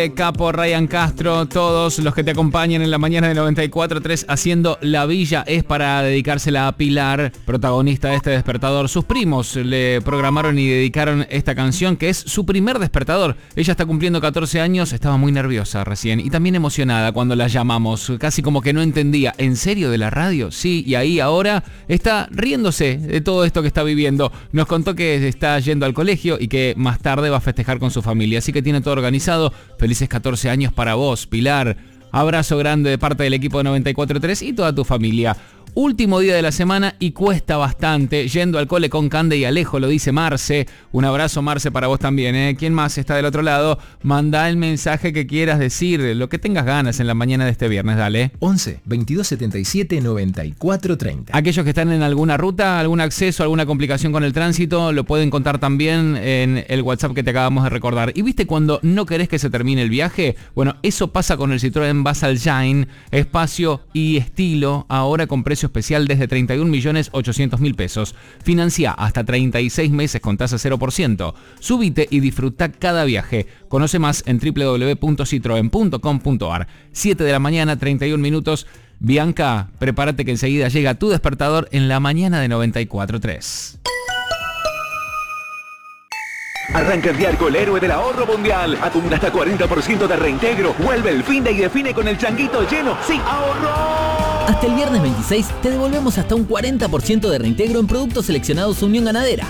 Capo, Ryan Castro, todos los que te acompañan en la mañana de 94.3 haciendo La Villa es para dedicársela a Pilar, protagonista de este despertador. Sus primos le programaron y dedicaron esta canción que es su primer despertador. Ella está cumpliendo 14 años, estaba muy nerviosa recién y también emocionada cuando la llamamos, casi como que no entendía. ¿En serio de la radio? Sí, y ahí ahora está riéndose de todo esto que está viviendo. Nos contó que está yendo al colegio y que más tarde va a festejar con su familia, así que tiene todo organizado. Felices 14 años para vos, Pilar. Abrazo grande de parte del equipo de 94.3 y toda tu familia. Último día de la semana y cuesta bastante, yendo al cole con Cande y Alejo, lo dice Marce. Un abrazo, Marce, para vos también, ¿eh? ¿Quién más está del otro lado? Mandá el mensaje que quieras decir, lo que tengas ganas en la mañana de este viernes, dale. 11 22 77 94 30. Aquellos que están en alguna ruta, algún acceso, alguna complicación con el tránsito, lo pueden contar también en el WhatsApp que te acabamos de recordar. ¿Y viste cuando no querés que se termine el viaje? Bueno, eso pasa con el Citroën Basalgine, espacio y estilo, ahora con precio especial desde 31.800.000 pesos. Financia hasta 36 meses con tasa 0%. Subite y disfruta cada viaje. Conoce más en www.citroen.com.ar. 7 de la mañana, 31 minutos. Bianca, prepárate que enseguida llega tu despertador en la mañana de 94.3. Arranca el día con el héroe del ahorro mundial. Acumula hasta 40% de reintegro. Vuelve el fin de y define con el changuito lleno. ¡Sí, ahorro! Hasta el viernes 26 te devolvemos hasta un 40% de reintegro en productos seleccionados Unión Ganadera.